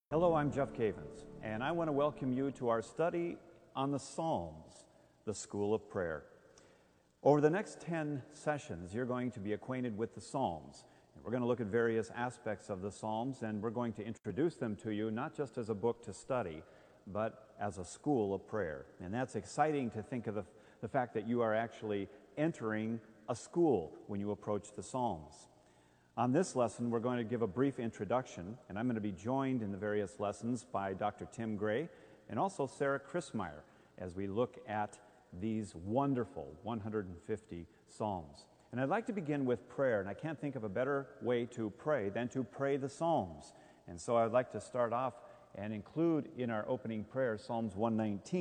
Hello, I'm Jeff Cavins, and I want to welcome you to our study on the Psalms, the School of Prayer. Over the next 10 sessions, you're going to be acquainted with the Psalms. And we're going to look at various aspects of the Psalms, and we're going to introduce them to you not just as a book to study, but as a school of prayer. And that's exciting to think of the fact that you are actually entering a school when you approach the Psalms. On this lesson, we're going to give a brief introduction, and I'm going to be joined in the various lessons by Dr. Tim Gray and also Sarah Christmeyer as we look at these wonderful 150 Psalms. And I'd like to begin with prayer, and I can't think of a better way to pray than to pray the Psalms. And so I'd like to start off and include in our opening prayer Psalms 119.